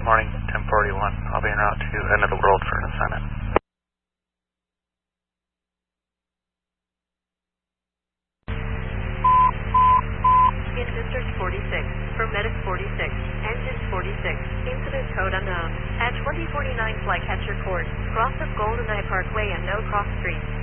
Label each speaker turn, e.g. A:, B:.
A: morning, 1041. I'll be en route to end of the world for an assignment.
B: In District 46, for Medic 46, Engine 46, incident code unknown. At 2049 Flycatcher Court, cross of Golden Eye Parkway and No Cross Street.